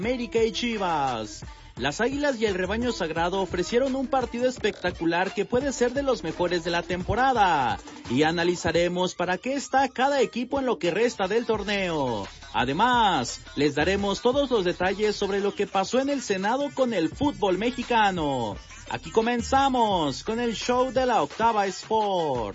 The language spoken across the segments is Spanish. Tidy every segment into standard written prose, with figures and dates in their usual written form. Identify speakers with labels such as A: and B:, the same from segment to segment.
A: América y Chivas. Las Águilas y el Rebaño Sagrado ofrecieron un partido espectacular que puede ser de los mejores de la temporada, y analizaremos para qué está cada equipo en lo que resta del torneo. Además, les daremos todos los detalles sobre lo que pasó en el Senado con el fútbol mexicano. Aquí comenzamos con el show de la Octava Sports.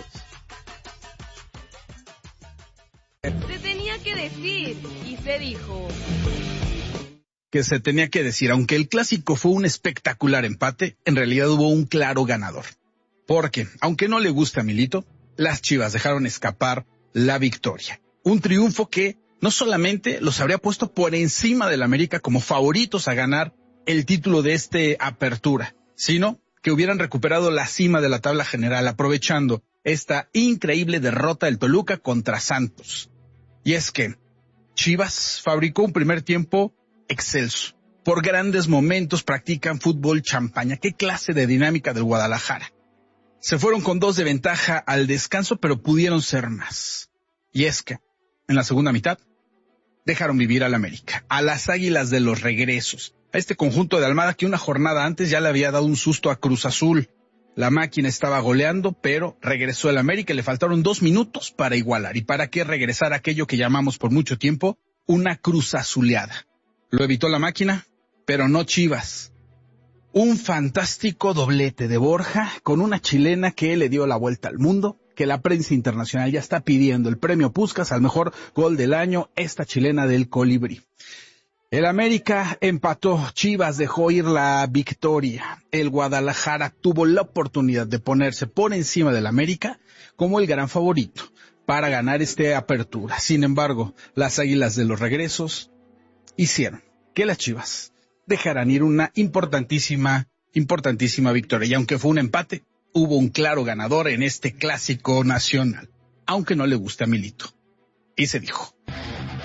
B: Se tenía que decir y se dijo.
C: Que se tenía que decir, aunque el clásico fue un espectacular empate, en realidad hubo un claro ganador. Porque, aunque no le guste a Milito, las Chivas dejaron escapar la victoria. Un triunfo que no solamente los habría puesto por encima del América como favoritos a ganar el título de apertura, sino que hubieran recuperado la cima de la tabla general aprovechando esta increíble derrota del Toluca contra Santos. Y es que Chivas fabricó un primer tiempo excelso. Por grandes momentos practican fútbol champaña. ¿Qué clase de dinámica del Guadalajara? Se fueron con 2 de ventaja al descanso, pero pudieron ser más. Y es que, en la segunda mitad, dejaron vivir al América, a las Águilas de los regresos, a este conjunto de Almada que una jornada antes ya le había dado un susto a Cruz Azul. La máquina estaba goleando, pero regresó el América y le faltaron 2 minutos para igualar. ¿Y para qué regresar aquello que llamamos por mucho tiempo una Cruz Azuleada? Lo evitó la máquina, pero no Chivas. Un fantástico doblete de Borja con una chilena que le dio la vuelta al mundo, que la prensa internacional ya está pidiendo el premio Puskás al mejor gol del año, esta chilena del Colibrí. El América empató, Chivas dejó ir la victoria. El Guadalajara tuvo la oportunidad de ponerse por encima del América como el gran favorito para ganar apertura. Sin embargo, las Águilas de los regresos hicieron que las Chivas dejaran ir una importantísima victoria. Y aunque fue un empate, hubo un claro ganador en este clásico nacional, aunque no le guste a Milito. Y se dijo.